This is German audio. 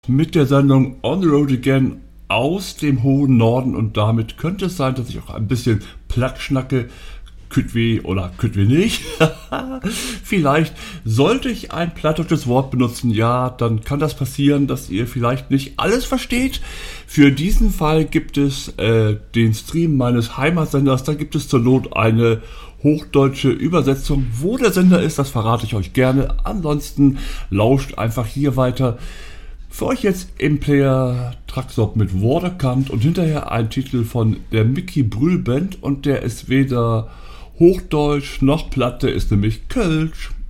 Mit der Sendung On the Road Again aus dem hohen Norden, und damit könnte es sein, dass ich auch ein bisschen platt schnacke. Kütwi oder Kütwi nicht. Vielleicht sollte ich ein plattdeutsches Wort benutzen, ja, dann kann das passieren, dass ihr vielleicht nicht alles versteht. Für diesen Fall gibt es den Stream meines Heimatsenders, da gibt es zur Not eine hochdeutsche Übersetzung. Wo der Sender ist, das verrate ich euch gerne. Ansonsten lauscht einfach hier weiter. Für euch jetzt im Player Truckstop mit Waterkant und hinterher ein Titel von der Mickey Brühl Band, und der ist weder Hochdeutsch noch Platte, ist nämlich Kölsch.